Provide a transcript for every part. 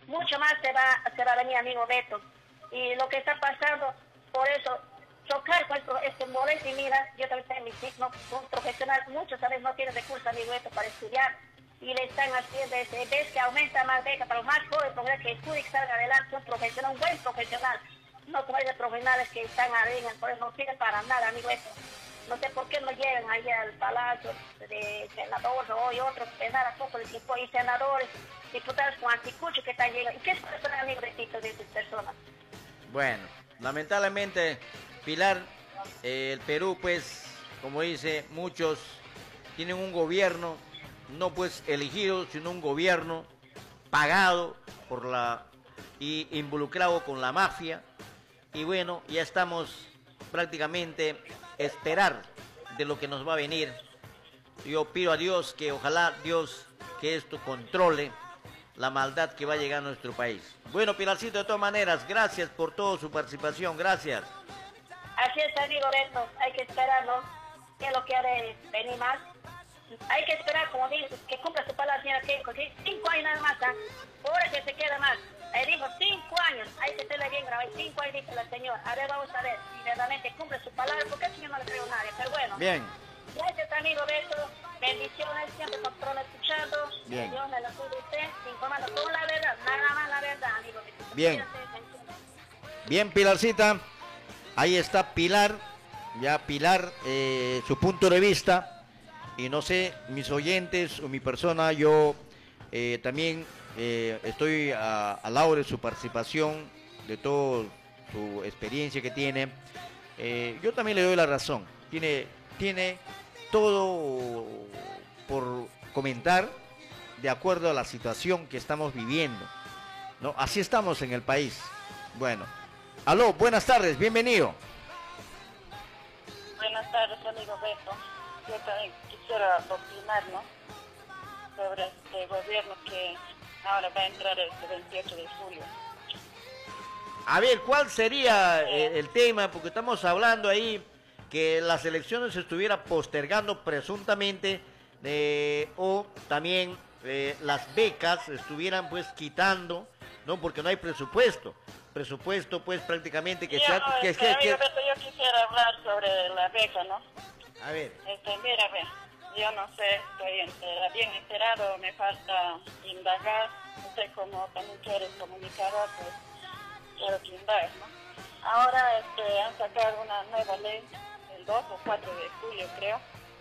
mucho más se va a venir, amigo Beto. Y lo que está pasando, por eso, chocar con este modelo, y mira, yo también tengo mis hijos, un profesional, muchos a veces no tienen recursos, amigo Beto, para estudiar, y le están haciendo, ves que aumenta más beca para los más jóvenes, porque que estudie y que salga adelante, un profesional, un buen profesional, no como esos profesionales que están arriba, por eso no sirven para nada, amigo Beto. No sé por qué no llegan ahí al palacio de senadores o y otros, pensar a poco de tipo, y senadores, diputados con anticucho que están llegando. ¿Y qué es persona, amigo Betito, de esas personas? Bueno, lamentablemente, Pilar, el Perú, pues, como dice, muchos tienen un gobierno, no pues elegido, sino un gobierno pagado por y involucrado con la mafia. Y bueno, ya estamos prácticamente esperar de lo que nos va a venir. Yo pido a Dios que ojalá Dios que esto controle la maldad que va a llegar a nuestro país. Bueno, Pilarcito, de todas maneras, gracias por toda su participación, gracias. Así es, amigo Beto, hay que esperarlo, que es lo que ha de venir más. Hay que esperar, como dices, que cumpla su palabra, señora Keiko, ¿sí? 5 años nada más, ¿ah? Ahora que se queda más. Ahí dijo 5 años, ahí se te le bien grabado, 5 años dice la señora. A ver, vamos a ver si verdaderamente cumple su palabra, porque el señor no le creo a nadie, pero bueno. Bien. Gracias, amigo Beto, bendiciones, siempre con escuchando. Bien. Dios me lo cuide usted, informando con la verdad, nada más la verdad, amigo Beto. Bien. Bien, Pilarcita, ahí está Pilar, ya Pilar, su punto de vista. Y no sé, mis oyentes o mi persona, yo también estoy al lado de su participación, de toda su experiencia que tiene. Yo también le doy la razón. Tiene todo por comentar de acuerdo a la situación que estamos viviendo, ¿no? Así estamos en el país. Bueno, aló, buenas tardes, bienvenido. Buenas tardes, amigo Beto. Yo también quisiera opinar, ¿no?, sobre este gobierno que ahora va a entrar este 28 de julio. A ver, ¿cuál sería el tema? Porque estamos hablando ahí que las elecciones se estuviera postergando presuntamente o también las becas estuvieran pues quitando, ¿no? Porque no hay presupuesto. Presupuesto pues prácticamente que sea... Amigo Beto, yo quisiera hablar sobre la beca, ¿no? A ver. Mira, ve, yo no sé, estoy bien enterado, me falta indagar, usted como también que eres comunicador, pues quiero que indagues, ¿no? Ahora han sacado una nueva ley, el 2 o 4 de julio creo,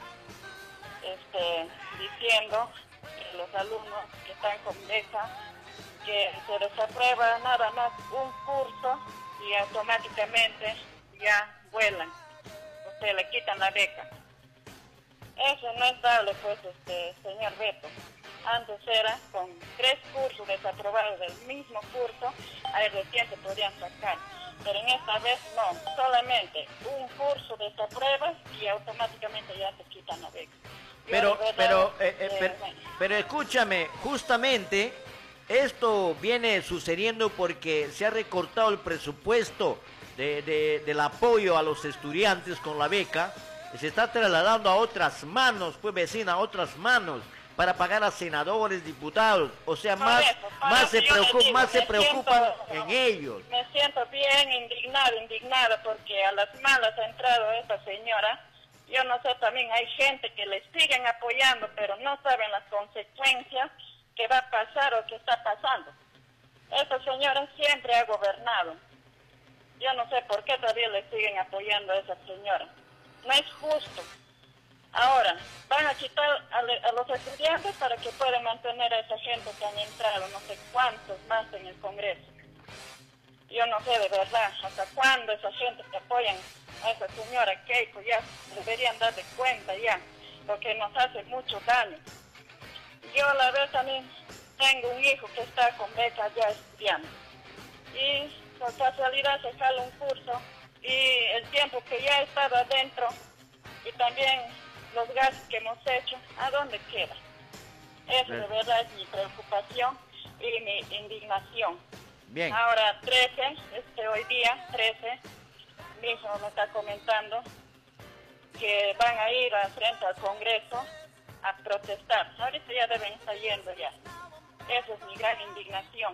diciendo que los alumnos que están con beca, que se les aprueba nada más un curso y automáticamente ya vuelan, o sea, le quitan la beca. Eso no es dable, pues, señor Beto. Antes era con 3 cursos desaprobados del mismo curso, ahí recién se podían sacar. Pero en esta vez no, solamente un curso desapruebas y automáticamente ya te quitan la beca. Pero escúchame, justamente esto viene sucediendo porque se ha recortado el presupuesto del apoyo a los estudiantes con la beca. Se está trasladando a otras manos, pues vecina, a otras manos, para pagar a senadores, diputados, o sea, más se preocupan en ellos. Me siento bien indignada, porque a las malas ha entrado esta señora. Yo no sé, también hay gente que le siguen apoyando, pero no saben las consecuencias que va a pasar o que está pasando. Esta señora siempre ha gobernado. Yo no sé por qué todavía le siguen apoyando a esa señora. No es justo. Ahora, van a quitar a los estudiantes para que puedan mantener a esa gente que han entrado, no sé cuántos más en el Congreso. Yo no sé de verdad hasta cuándo esa gente que apoyan a esa señora Keiko ya deberían dar de cuenta ya, porque nos hace mucho daño. Yo la verdad también tengo un hijo que está con beca ya estudiando y por casualidad se sale un curso y el tiempo que ya he estado adentro y también los gastos que hemos hecho, ¿a dónde queda? Eso de verdad es mi preocupación y mi indignación. Bien. Ahora 13, hoy día 13, mi hijo me está comentando que van a ir frente al Congreso a protestar. Ahorita ya deben estar yendo ya. Esa es mi gran indignación.